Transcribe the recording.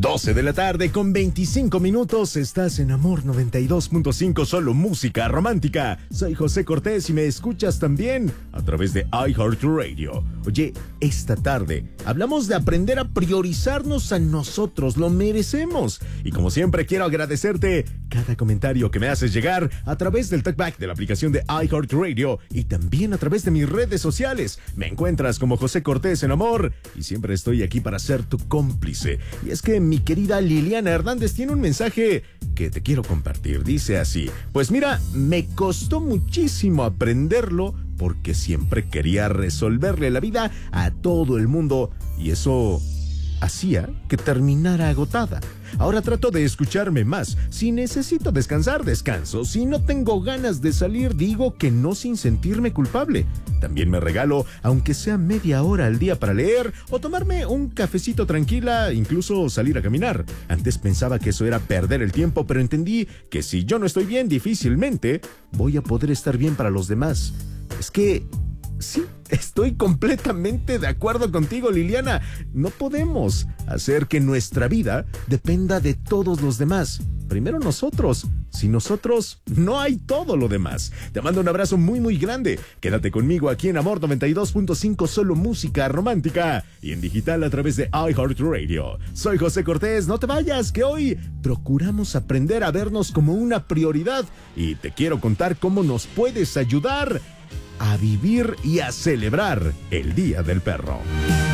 12 de la tarde con 25 minutos, estás en Amor 92.5, solo música romántica. Soy José Cortés y me escuchas también a través de iHeartRadio. Oye, esta tarde hablamos de aprender a priorizarnos a nosotros, lo merecemos. Y como siempre quiero agradecerte cada comentario que me haces llegar a través del talkback de la aplicación de iHeartRadio y también a través de mis redes sociales. Me encuentras como José Cortés en Amor y siempre estoy aquí para ser tu cómplice. Y es que mi querida Liliana Hernández tiene un mensaje que te quiero compartir. Dice así: pues mira, me costó muchísimo aprenderlo porque siempre quería resolverle la vida a todo el mundo y eso hacía que terminara agotada. Ahora trato de escucharme más. Si necesito descansar, descanso. Si no tengo ganas de salir, digo que no sin sentirme culpable. También me regalo, aunque sea media hora al día para leer o tomarme un cafecito tranquila, incluso salir a caminar. Antes pensaba que eso era perder el tiempo, pero entendí que si yo no estoy bien, difícilmente voy a poder estar bien para los demás. Es que sí, estoy completamente de acuerdo contigo, Liliana. No podemos hacer que nuestra vida dependa de todos los demás. Primero nosotros. Sin nosotros, no hay todo lo demás. Te mando un abrazo muy, muy grande. Quédate conmigo aquí en Amor 92.5, solo música romántica. Y en digital a través de iHeartRadio. Soy José Cortés, no te vayas, que hoy procuramos aprender a vernos como una prioridad. Y te quiero contar cómo nos puedes ayudar a vivir y a celebrar el Día del Perro.